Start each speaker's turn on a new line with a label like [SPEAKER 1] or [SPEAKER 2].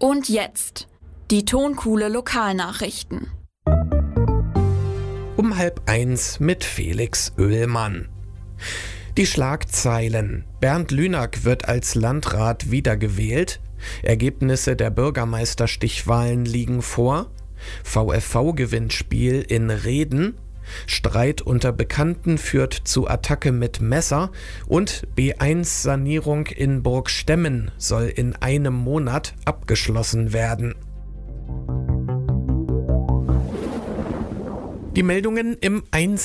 [SPEAKER 1] Und jetzt die Tonkuhle Lokalnachrichten.
[SPEAKER 2] Um 12:30 mit Felix Oehlmann. Die Schlagzeilen. Bernd Lünack wird als Landrat wiedergewählt. Ergebnisse der Bürgermeisterstichwahlen liegen vor. VfV-Gewinnspiel in Reden. Streit unter Bekannten führt zu Attacke mit Messer. Und B1-Sanierung in Burgstemmen soll in einem Monat abgeschlossen werden. Die Meldungen im 1